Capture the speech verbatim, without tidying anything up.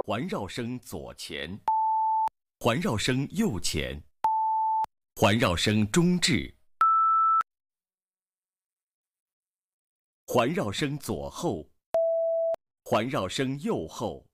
环绕声左前，环绕声右前，环绕声中置，环绕声左后，环绕声右后。